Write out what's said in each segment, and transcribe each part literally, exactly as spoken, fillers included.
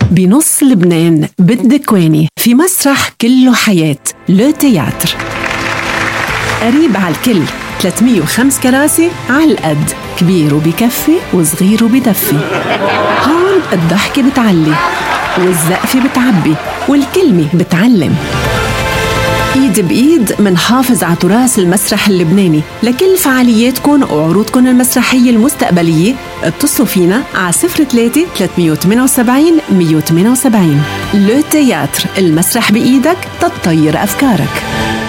بنص لبنان بالدكواني في مسرح كله حياة لو تياتر، قريب على الكل، ثلاثمية وخمسة كراسي على القد، كبير وبكفي وصغير وبدفي. هون الضحكة بتعلي والزقفة بتعبي والكلمة بتعلم. ايد بايد منحافظ على تراث المسرح اللبناني. لكل فعالياتكم وعروضكم المسرحية المستقبلية اتصلوا فينا على صفر ثلاثة ثلاثمية وثمانية وسبعين مية وثمانية وسبعين. لو تياتر، المسرح بإيدك تطير أفكارك.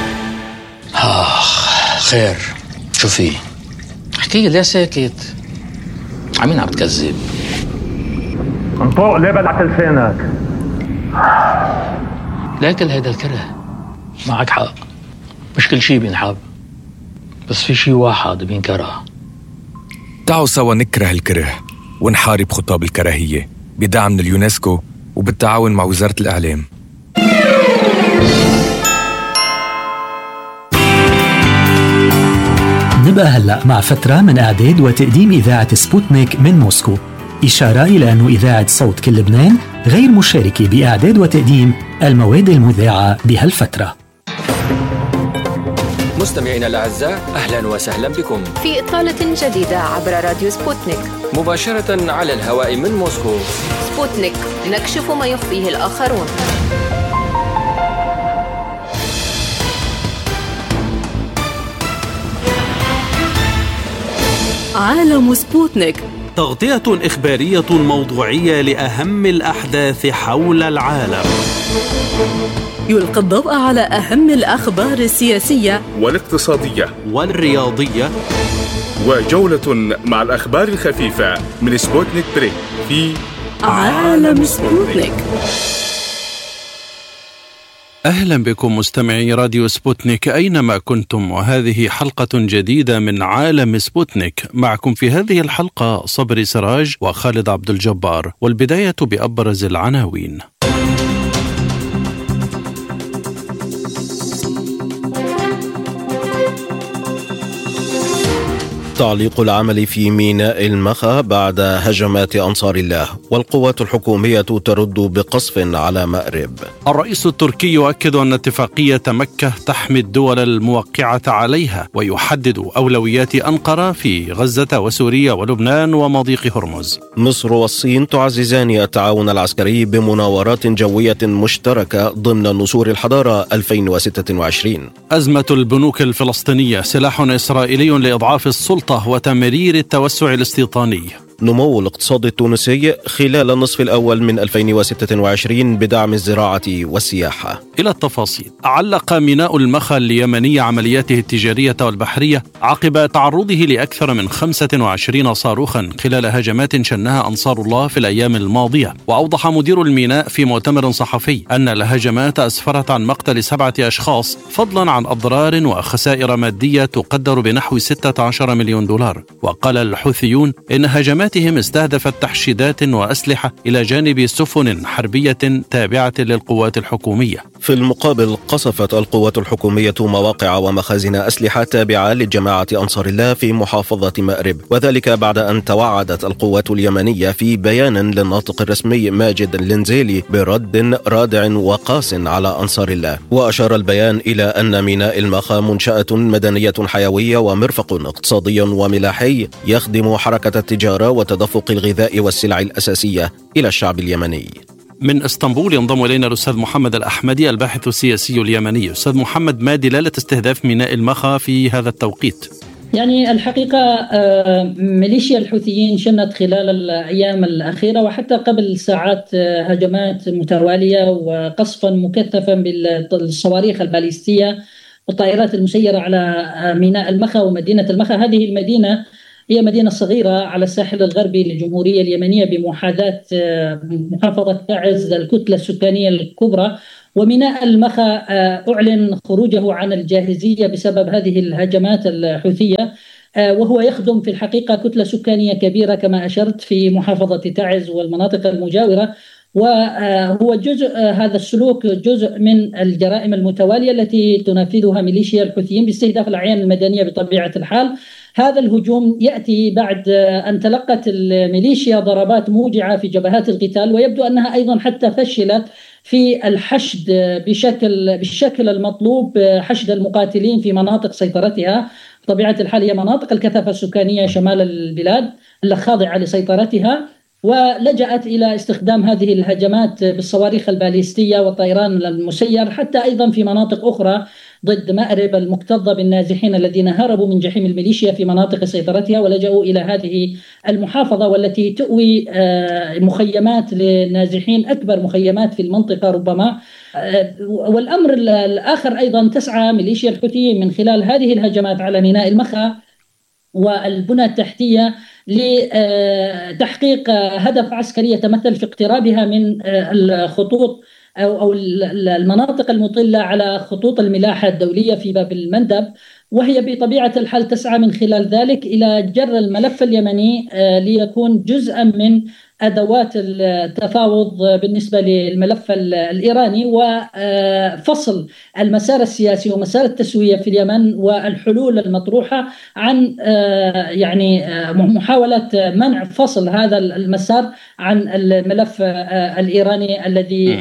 آخ خير، شو في؟ احكي ليه ساكت؟ عمين عم تكذب؟ انطوق ليه بلعت لسانك؟ لاكل هيدا الكره. معك حق، مش كل شي بينحب، بس في شي واحد بينكره. تعالوا سوا نكره الكره ونحارب خطاب الكراهية بدعم من اليونسكو وبالتعاون مع وزارة الإعلام. نبقى هلأ مع فترة من إعداد وتقديم إذاعة سبوتنيك من موسكو، إشارة إلى أن إذاعة صوت كل لبنان غير مشاركة بإعداد وتقديم المواد المذاعة بهالفترة. مستمعينا الأعزاء، أهلا وسهلا بكم في إطلالة جديدة عبر راديو سبوتنيك، مباشرة على الهواء من موسكو. سبوتنيك، نكشف ما يخفيه الآخرون. عالم سبوتنيك، تغطية إخبارية موضوعية لأهم الأحداث حول العالم، يلقي الضوء على أهم الأخبار السياسية والاقتصادية والرياضية، وجولة مع الأخبار الخفيفة من سبوتنيك بريك في عالم سبوتنيك. أهلا بكم مستمعي راديو سبوتنيك أينما كنتم، وهذه حلقة جديدة من عالم سبوتنيك. معكم في هذه الحلقة صبري سراج وخالد عبد الجبار، والبداية بأبرز العناوين. تعليق العمل في ميناء المخا بعد هجمات أنصار الله، والقوات الحكومية ترد بقصف على مأرب. الرئيس التركي يؤكد أن اتفاقية مكة تحمي الدول الموقعة عليها، ويحدد أولويات أنقرة في غزة وسوريا ولبنان ومضيق هرمز. مصر والصين تعززان التعاون العسكري بمناورات جوية مشتركة ضمن نسور الحضارة ألفين وستة وعشرين. أزمة البنوك الفلسطينية سلاح إسرائيلي لإضعاف السلطة وتمرير التوسع الاستيطاني. نمو الاقتصاد التونسي خلال النصف الأول من ألفين وستة وعشرين بدعم الزراعة والسياحة. إلى التفاصيل. علق ميناء المخا اليمني عملياته التجارية والبحرية عقب تعرضه لأكثر من خمسة وعشرين صاروخا خلال هجمات شنها أنصار الله في الأيام الماضية. وأوضح مدير الميناء في مؤتمر صحفي أن الهجمات أسفرت عن مقتل سبعة أشخاص، فضلا عن أضرار وخسائر مادية تقدر بنحو ستة عشر مليون دولار. وقال الحوثيون إن هجمات استهدفت تحشيدات وأسلحة إلى جانب سفن حربية تابعة للقوات الحكومية. في المقابل قصفت القوات الحكومية مواقع ومخازن أسلحة تابعة لجماعة أنصار الله في محافظة مأرب، وذلك بعد أن توعدت القوات اليمنية في بيان للناطق الرسمي ماجد الإنزيلي برد رادع وقاس على أنصار الله. وأشار البيان إلى أن ميناء المخا منشأة مدنية حيوية ومرفق اقتصادي وملاحي يخدم حركة التجارة وتدفق الغذاء والسلع الأساسية إلى الشعب اليمني. من اسطنبول ينضم إلينا الأستاذ محمد الأحمدي الباحث السياسي اليمني. أستاذ محمد، ما دلالة استهداف ميناء المخا في هذا التوقيت؟ يعني الحقيقة ميليشيا الحوثيين شنت خلال الأيام الأخيرة وحتى قبل ساعات هجمات متوالية وقصفا مكثفا بالصواريخ الباليستية والطائرات المسيرة على ميناء المخا ومدينة المخا. هذه المدينة هي مدينة صغيرة على الساحل الغربي للجمهورية اليمنية بمحاذاة محافظة تعز الكتلة السكانية الكبرى. وميناء المخا أعلن خروجه عن الجاهزية بسبب هذه الهجمات الحوثية، وهو يخدم في الحقيقة كتلة سكانية كبيرة كما أشرت في محافظة تعز والمناطق المجاورة. وهو جزء هذا السلوك جزء من الجرائم المتوالية التي تنفذها ميليشيا الحوثيين باستهداف الأعيان المدنية بطبيعة الحال. هذا الهجوم يأتي بعد أن تلقت الميليشيا ضربات موجعة في جبهات القتال، ويبدو أنها أيضا حتى فشلت في الحشد بشكل بالشكل المطلوب، حشد المقاتلين في مناطق سيطرتها. بطبيعة الحال هي مناطق الكثافة السكانية شمال البلاد الخاضعة لسيطرتها، ولجأت إلى استخدام هذه الهجمات بالصواريخ الباليستية والطيران المسير، حتى أيضا في مناطق أخرى ضد مأرب المكتظة بالنازحين الذين هربوا من جحيم الميليشيا في مناطق سيطرتها ولجأوا إلى هذه المحافظة، والتي تؤوي مخيمات للنازحين، أكبر مخيمات في المنطقة ربما. والأمر الآخر أيضا تسعى ميليشيا الحوثيين من خلال هذه الهجمات على ميناء المخا والبنى التحتية لتحقيق هدف عسكري يتمثل في اقترابها من الخطوط أو المناطق المطلة على خطوط الملاحة الدولية في باب المندب، وهي بطبيعة الحال تسعى من خلال ذلك إلى جر الملف اليمني ليكون جزءا من أدوات التفاوض بالنسبة للملف الإيراني، وفصل المسار السياسي ومسار التسوية في اليمن والحلول المطروحة عن يعني محاولة منع فصل هذا المسار عن الملف الإيراني الذي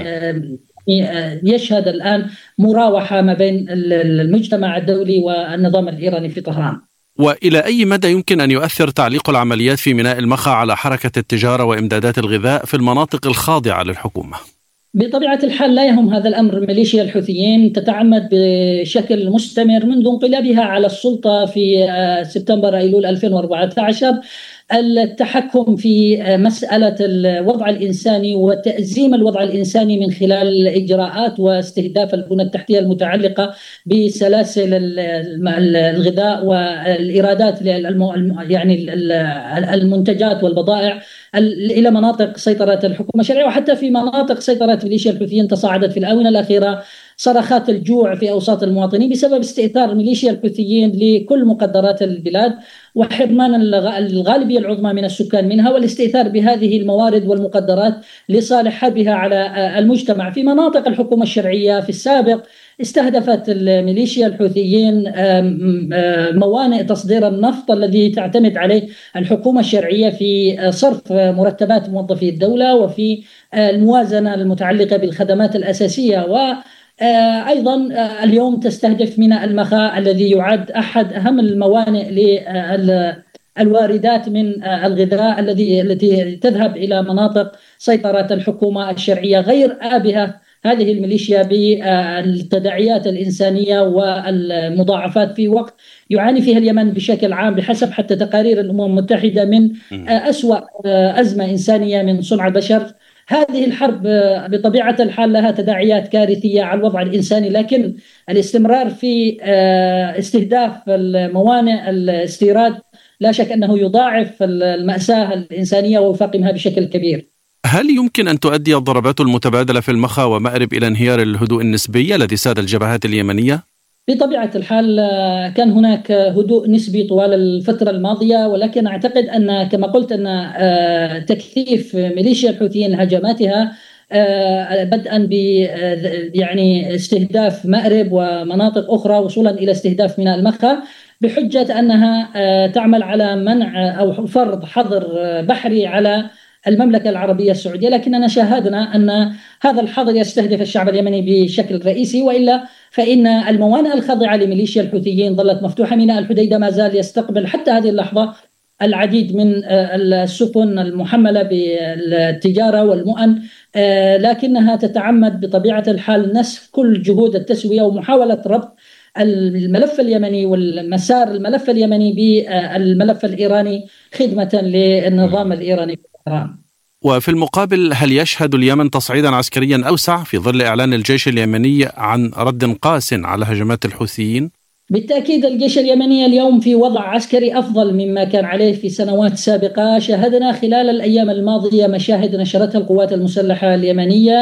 يشهد الآن مراوحة ما بين المجتمع الدولي والنظام الإيراني في طهران. وإلى أي مدى يمكن أن يؤثر تعليق العمليات في ميناء المخا على حركة التجارة وإمدادات الغذاء في المناطق الخاضعة للحكومة؟ بطبيعة الحال لا يهم هذا الأمر ميليشيا الحوثيين، تتعمد بشكل مستمر منذ انقلابها على السلطة في سبتمبر أيلول ألفين وأربعة عشر التحكم في مسألة الوضع الإنساني وتأزيم الوضع الإنساني من خلال إجراءات واستهداف البنى التحتية المتعلقة بسلاسل الغذاء والإيرادات يعني المنتجات والبضائع إلى مناطق سيطرة الحكومة الشرعية، وحتى في مناطق سيطرة ميليشيا الحوثيين تصاعدت في الآونة الأخيرة صرخات الجوع في أوساط المواطنين بسبب استئثار ميليشيا الحوثيين لكل مقدرات البلاد وحرمان الغالبية العظمى من السكان منها، والاستئثار بهذه الموارد والمقدرات لصالح حربها على المجتمع. في مناطق الحكومة الشرعية في السابق استهدفت الميليشيا الحوثيين موانئ تصدير النفط الذي تعتمد عليه الحكومة الشرعية في صرف مرتبات موظفي الدولة وفي الموازنة المتعلقة بالخدمات الأساسية، وأيضا اليوم تستهدف ميناء المخا الذي يعد أحد أهم الموانئ للواردات من الغذاء الذي التي تذهب إلى مناطق سيطرة الحكومة الشرعية. غير آبهة هذه الميليشيا بالتداعيات الإنسانية والمضاعفات في وقت يعاني فيها اليمن بشكل عام بحسب حتى تقارير الأمم المتحدة من أسوأ أزمة إنسانية من صنع البشر. هذه الحرب بطبيعة الحال لها تداعيات كارثية على الوضع الإنساني، لكن الاستمرار في استهداف الموانئ الاستيراد لا شك أنه يضاعف المأساة الإنسانية ويفاقمها بشكل كبير. هل يمكن أن تؤدي الضربات المتبادلة في المخا ومأرب إلى انهيار الهدوء النسبي الذي ساد الجبهات اليمنية؟ بطبيعة الحال كان هناك هدوء نسبي طوال الفترة الماضية، ولكن أعتقد أن كما قلت أن تكثيف ميليشيا الحوثيين هجماتها بدءا ب يعني استهداف مأرب ومناطق أخرى وصولا إلى استهداف ميناء المخا بحجة أنها تعمل على منع أو فرض حظر بحري على المملكة العربية السعودية، لكننا شاهدنا أن هذا الحظر يستهدف الشعب اليمني بشكل رئيسي، وإلا فإن الموانئ الخاضعة لميليشيا الحوثيين ظلت مفتوحة. ميناء الحديدة ما زال يستقبل حتى هذه اللحظة العديد من السفن المحملة بالتجارة والمؤن، لكنها تتعمد بطبيعة الحال نسف كل جهود التسوية ومحاولة ربط الملف اليمني والمسار الملف اليمني بالملف الإيراني خدمة للنظام الإيراني في إيران. وفي المقابل هل يشهد اليمن تصعيدا عسكريا أوسع في ظل إعلان الجيش اليمني عن رد قاس على هجمات الحوثيين؟ بالتأكيد الجيش اليمني اليوم في وضع عسكري أفضل مما كان عليه في سنوات سابقة. شاهدنا خلال الأيام الماضية مشاهد نشرتها القوات المسلحة اليمنية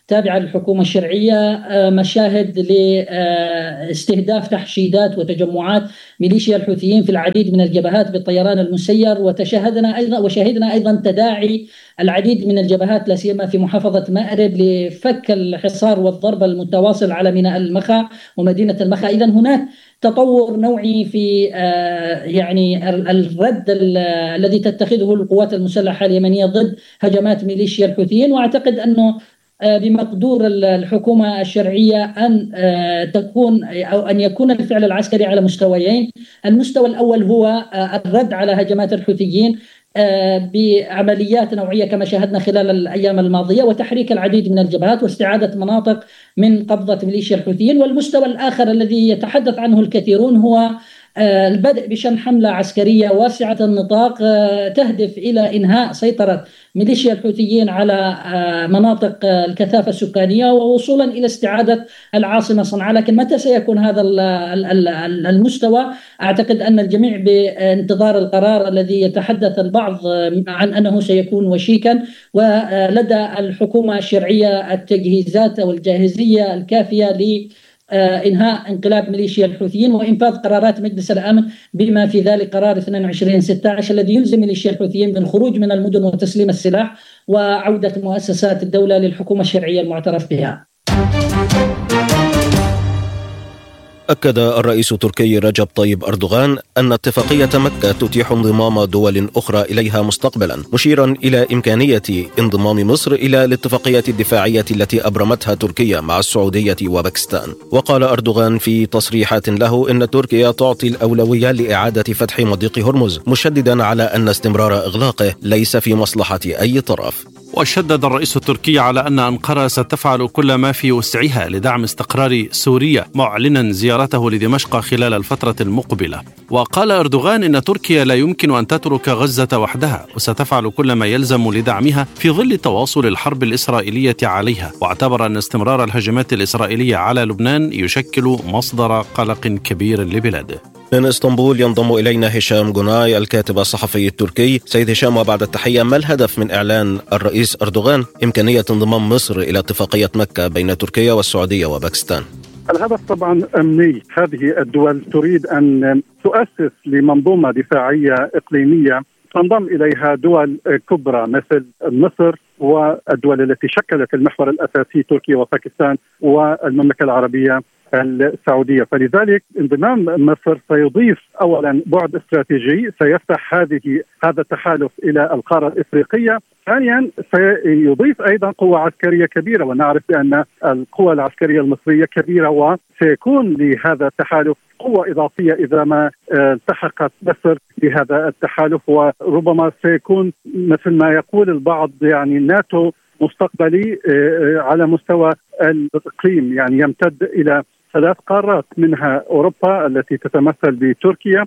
تابعة للحكومة الشرعية مشاهد لاستهداف تحشيدات وتجمعات ميليشيا الحوثيين في العديد من الجبهات بالطيران المسير، وتشاهدنا أيضا وشاهدنا أيضا تداعي العديد من الجبهات لا سيما في محافظة مأرب لفك الحصار والضرب المتواصل على ميناء المخا ومدينة المخا. إذن هناك تطور نوعي في يعني الرد الذي تتخذه القوات المسلحة اليمنية ضد هجمات ميليشيا الحوثيين، وأعتقد أنه بمقدور الحكومة الشرعية أن تكون أو أن يكون الفعل العسكري على مستويين. المستوى الأول هو الرد على هجمات الحوثيين بعمليات نوعية كما شاهدنا خلال الأيام الماضية، وتحريك العديد من الجبهات واستعادة مناطق من قبضة ميليشيا الحوثيين. والمستوى الآخر الذي يتحدث عنه الكثيرون هو البدء بشن حملة عسكرية واسعة النطاق تهدف إلى إنهاء سيطرة ميليشيا الحوثيين على مناطق الكثافة السكانية ووصولا إلى استعادة العاصمة صنعاء. لكن متى سيكون هذا المستوى؟ أعتقد أن الجميع بانتظار القرار الذي يتحدث البعض عن أنه سيكون وشيكا، ولدى الحكومة الشرعية التجهيزات أو الجاهزية الكافية ل إنهاء انقلاب ميليشيا الحوثيين وإنفاذ قرارات مجلس الأمن، بما في ذلك قرار اثنين وعشرين ستة عشر الذي يلزم ميليشيا الحوثيين بالخروج من المدن وتسليم السلاح وعودة مؤسسات الدولة للحكومة الشرعية المعترف بها. أكد الرئيس التركي رجب طيب أردوغان أن اتفاقية مكة تتيح انضمام دول أخرى إليها مستقبلا، مشيرا إلى إمكانية انضمام مصر إلى الاتفاقية الدفاعية التي أبرمتها تركيا مع السعودية وباكستان. وقال أردوغان في تصريحات له إن تركيا تعطي الأولوية لإعادة فتح مضيق هرمز، مشددا على أن استمرار إغلاقه ليس في مصلحة أي طرف. وشدد الرئيس التركي على أن أنقرة ستفعل كل ما في وسعها لدعم استقرار سوريا، معلنا زيارته لدمشق خلال الفترة المقبلة. وقال أردوغان إن تركيا لا يمكن أن تترك غزة وحدها، وستفعل كل ما يلزم لدعمها في ظل تواصل الحرب الإسرائيلية عليها. واعتبر أن استمرار الهجمات الإسرائيلية على لبنان يشكل مصدر قلق كبير لبلاده. من اسطنبول ينضم إلينا هشام جوناي الكاتب الصحفي التركي. سيد هشام، وبعد التحية، ما الهدف من إعلان الرئيس أردوغان إمكانية انضمام مصر إلى اتفاقية مكة بين تركيا والسعودية وباكستان؟ الهدف طبعا أمني. هذه الدول تريد أن تؤسس لمنظومة دفاعية إقليمية تنضم إليها دول كبرى مثل مصر والدول التي شكلت المحور الأساسي تركيا وباكستان والمملكة العربية السعودية. فلذلك انضمام مصر سيضيف أولا بعد استراتيجي، سيفتح هذه هذا التحالف إلى القارة الإفريقية. ثانيا سيضيف أيضا قوة عسكرية كبيرة، ونعرف بأن القوة العسكرية المصرية كبيرة، وسيكون لهذا التحالف قوة إضافية إذا ما التحقت مصر بهذا التحالف، وربما سيكون مثل ما يقول البعض يعني ناتو مستقبلي على مستوى الإقليم، يعني يمتد إلى ثلاث قارات، منها أوروبا التي تتمثل بتركيا،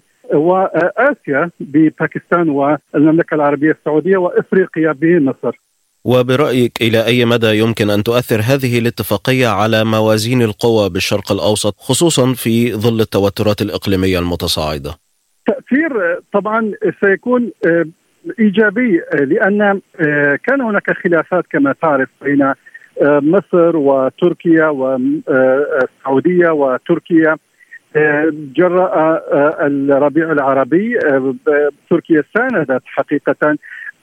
وآسيا بباكستان والمملكة العربية السعودية، وإفريقيا بمصر. وبرأيك إلى أي مدى يمكن أن تؤثر هذه الاتفاقية على موازين القوى بالشرق الأوسط، خصوصا في ظل التوترات الإقليمية المتصاعدة؟ تأثير طبعا سيكون إيجابي، لأن كان هناك خلافات كما تعرف بين مصر وتركيا والسعودية وتركيا جراء الربيع العربي. تركيا ساندت حقيقة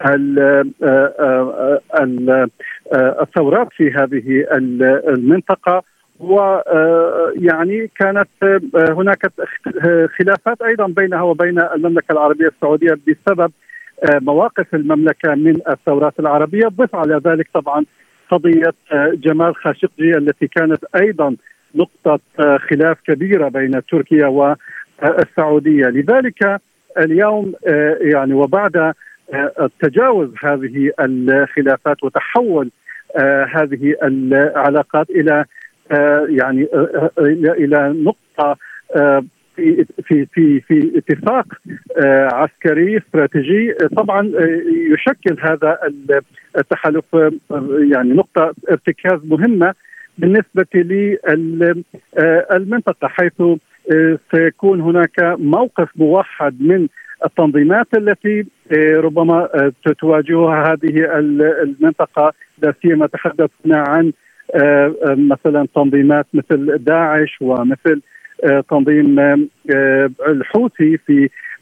الثورات في هذه المنطقة، ويعني كانت هناك خلافات أيضا بينها وبين المملكة العربية السعودية بسبب مواقف المملكة من الثورات العربية. ضف على ذلك طبعا قضية جمال خاشقجي التي كانت أيضا نقطة خلاف كبيرة بين تركيا والسعودية. لذلك اليوم يعني وبعد تجاوز هذه الخلافات وتحول هذه العلاقات إلى يعني إلى نقطة في في في في اتفاق عسكري استراتيجي، طبعا يشكل هذا التحالف يعني نقطة ارتكاز مهمة بالنسبة للمنطقة، حيث سيكون هناك موقف موحد من التنظيمات التي ربما تواجهها هذه المنطقة، لا سيما تحدثنا عن مثلا تنظيمات مثل داعش ومثل تنظيم الحوثي في